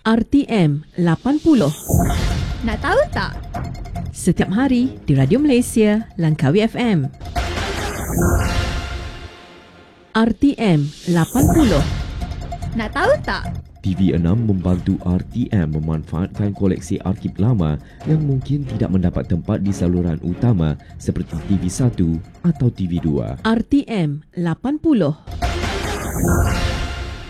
RTM 80. Nak tahu tak? Setiap hari di Radio Malaysia, Langkawi FM. RTM 80. Nak tahu tak? TV6 membantu RTM memanfaatkan koleksi arsip lama yang mungkin tidak mendapat tempat di saluran utama seperti TV1 atau TV2. RTM 80.